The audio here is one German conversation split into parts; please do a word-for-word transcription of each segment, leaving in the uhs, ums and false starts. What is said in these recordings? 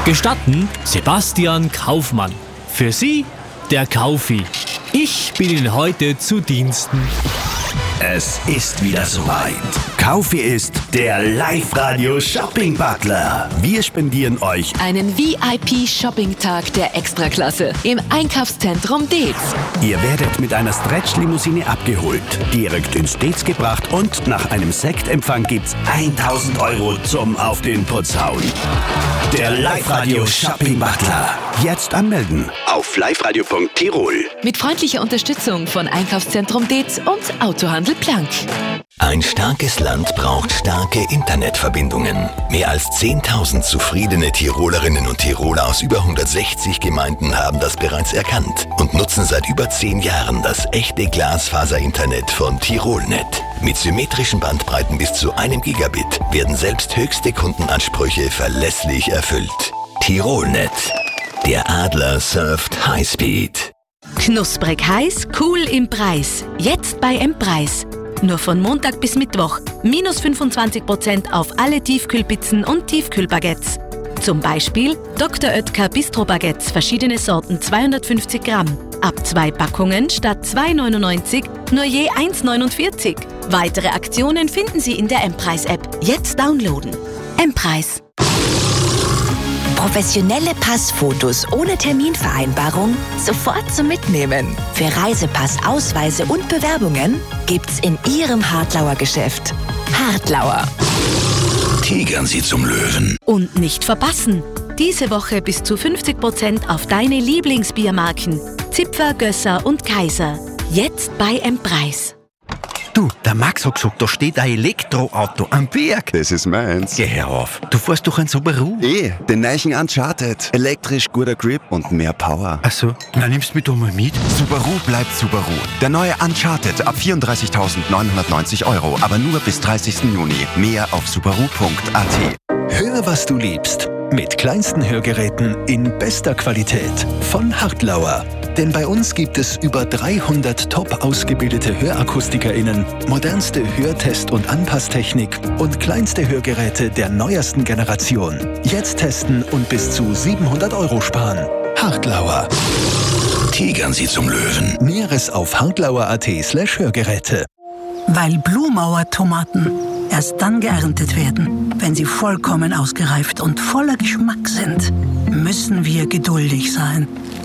Gestatten Sebastian Kaufmann. Für Sie der Kaufi. Ich bin Ihnen heute zu Diensten. Es ist wieder soweit. Kaufi ist der Live-Radio-Shopping-Butler. Wir spendieren euch einen V I P-Shopping-Tag der Extraklasse im Einkaufszentrum Deetz. Ihr werdet mit einer Stretch-Limousine abgeholt, direkt ins Deetz gebracht und nach einem Sektempfang gibt's tausend Euro zum Auf den Putz hauen. Der Live-Radio-Shopping-Butler. Jetzt anmelden auf liveradio punkt tirol. Mit freundlicher Unterstützung von Einkaufszentrum Deetz und Autohandel Plank. Ein starkes Land braucht starke Internetverbindungen. Mehr als zehntausend zufriedene Tirolerinnen und Tiroler aus über hundertsechzig Gemeinden haben das bereits erkannt und nutzen seit über zehn Jahren das echte Glasfaser-Internet von Tirolnet. Mit symmetrischen Bandbreiten bis zu einem Gigabit werden selbst höchste Kundenansprüche verlässlich erfüllt. Tirolnet. Der Adler surft Highspeed. Knusprig heiß, cool im Preis. Jetzt bei M-Preis. Nur von Montag bis Mittwoch. Minus fünfundzwanzig Prozent auf alle Tiefkühlpizzen und Tiefkühlbaguettes. Zum Beispiel Doktor Oetker Bistro-Baguettes, verschiedene Sorten, zweihundertfünfzig Gramm. Ab zwei Packungen statt zwei neunundneunzig nur je eins neunundvierzig. Weitere Aktionen finden Sie in der M-Preis-App. Jetzt downloaden. M-Preis. Professionelle Passfotos ohne Terminvereinbarung sofort zum Mitnehmen. Für Reisepass, Ausweise und Bewerbungen gibt's in Ihrem Hartlauer Geschäft. Hartlauer. Tigern Sie zum Löwen. Und nicht verpassen. Diese Woche bis zu fünfzig Prozent auf deine Lieblingsbiermarken. Zipfer, Gösser und Kaiser. Jetzt bei M-Preis. Du, der Max hat gesagt, da steht ein Elektroauto am Berg. Das ist meins. Geh her auf. Du fährst doch ein Subaru. Eh, den neuen Uncharted. Elektrisch, guter Grip und mehr Power. Ach so, na nimmst du mich doch mal mit. Subaru bleibt Subaru. Der neue Uncharted ab vierunddreißigtausendneunhundertneunzig Euro, aber nur bis dreißigsten Juni. Mehr auf subaru punkt a t. Hör, was du liebst. Mit kleinsten Hörgeräten in bester Qualität von Hartlauer. Denn bei uns gibt es über dreihundert top ausgebildete HörakustikerInnen, modernste Hörtest- und Anpasstechnik und kleinste Hörgeräte der neuesten Generation. Jetzt testen und bis zu siebenhundert Euro sparen. Hartlauer. Tigern Sie zum Löwen. Näheres auf hartlauer punkt a t slash Hörgeräte. Weil Blumauer-Tomaten erst dann geerntet werden, wenn sie vollkommen ausgereift und voller Geschmack sind, müssen wir geduldig sein.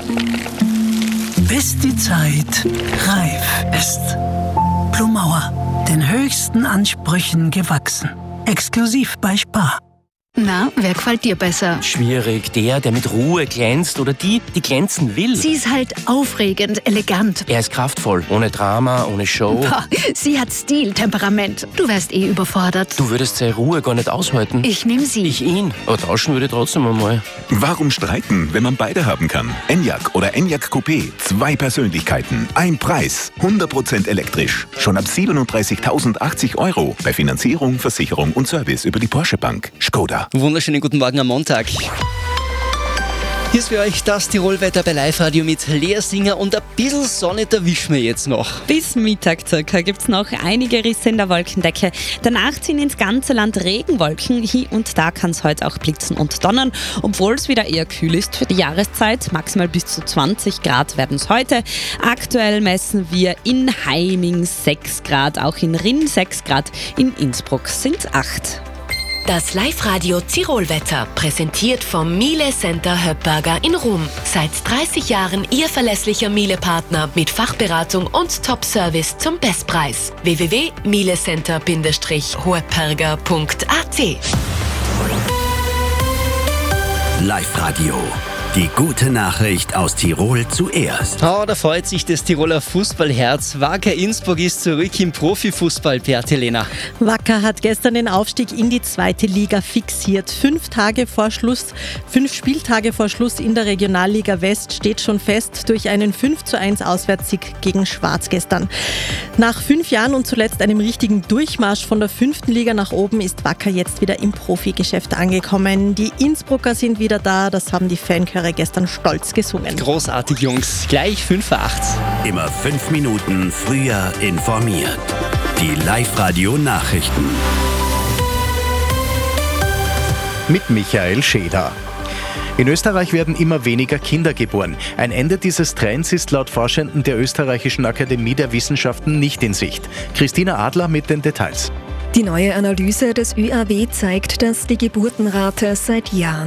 Bis die Zeit reif ist. Blumauer, den höchsten Ansprüchen gewachsen. Exklusiv bei Spar. Na, wer gefällt dir besser? Schwierig. Der, der mit Ruhe glänzt oder die, die glänzen will. Sie ist halt aufregend, elegant. Er ist kraftvoll. Ohne Drama, ohne Show. Boah, sie hat Stil, Temperament. Du wärst eh überfordert. Du würdest seine Ruhe gar nicht aushalten. Ich nehm sie. Ich ihn. Aber tauschen würde ich trotzdem einmal. Warum streiten, wenn man beide haben kann? Enyaq oder Enyaq Coupé. Zwei Persönlichkeiten. Ein Preis. hundert Prozent elektrisch. Schon ab siebenunddreißigtausendachtzig Euro. Bei Finanzierung, Versicherung und Service über die Porsche Bank. Skoda. Wunderschönen guten Morgen am Montag. Hier ist für euch das Tirolwetter bei Live-Radio mit Lea Singer und ein bisschen Sonne erwischen wir jetzt noch. Bis Mittag circa gibt es noch einige Risse in der Wolkendecke. Danach ziehen ins ganze Land Regenwolken. Hier und da kann es heute auch blitzen und donnern, obwohl es wieder eher kühl ist für die Jahreszeit. Maximal bis zu zwanzig Grad werden es heute. Aktuell messen wir in Heiming sechs Grad, auch in Rinn sechs Grad, in Innsbruck sind acht. Das Live-Radio Tirolwetter, präsentiert vom Miele Center Höppberger in Rom. Seit dreißig Jahren Ihr verlässlicher Miele-Partner mit Fachberatung und Top-Service zum Bestpreis. w w w punkt mielecenter Bindestrich höppberger punkt a t. Live-Radio. Die gute Nachricht aus Tirol zuerst. Oh, da freut sich das Tiroler Fußballherz. Wacker Innsbruck ist zurück im Profifußball, Beate Lehner. Wacker hat gestern den Aufstieg in die zweite Liga fixiert. Fünf Tage vor Schluss, fünf Spieltage vor Schluss in der Regionalliga West steht schon fest durch einen fünf zu eins Auswärtssieg gegen Schwarz gestern. Nach fünf Jahren und zuletzt einem richtigen Durchmarsch von der fünften Liga nach oben ist Wacker jetzt wieder im Profigeschäft angekommen. Die Innsbrucker sind wieder da, das haben die Fanchöre gestern stolz gesungen. Großartig, Jungs. Gleich fünf vor acht. Immer fünf Minuten früher informiert. Die Live-Radio-Nachrichten. Mit Michael Scheder. In Österreich werden immer weniger Kinder geboren. Ein Ende dieses Trends ist laut Forschenden der Österreichischen Akademie der Wissenschaften nicht in Sicht. Christina Adler mit den Details. Die neue Analyse des Ö A W zeigt, dass die Geburtenrate seit Jahren